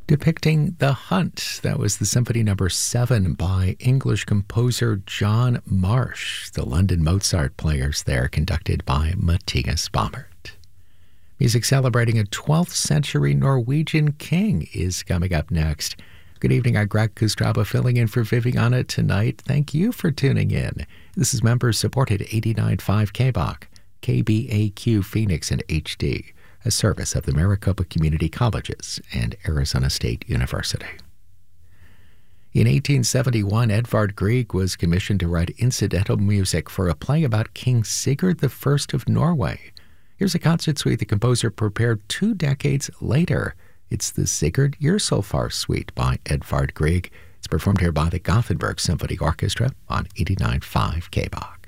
depicting The Hunt. That was the Symphony No. 7 by English composer John Marsh. The London Mozart Players there, conducted by Matthias Baumert. Music celebrating a 12th century Norwegian king is coming up next. Good evening, I'm Greg Kustraba filling in for Viviana tonight. Thank you for tuning in. This is member-supported 89.5 KBOC, KBAQ Phoenix and HD, a service of the Maricopa Community Colleges and Arizona State University. In 1871, Edvard Grieg was commissioned to write incidental music for a play about King Sigurd I of Norway. Here's a concert suite the composer prepared 2 decades later. It's the Sigurd Yrsolfar Suite by Edvard Grieg. It's performed here by the Gothenburg Symphony Orchestra on 89.5 KBOC.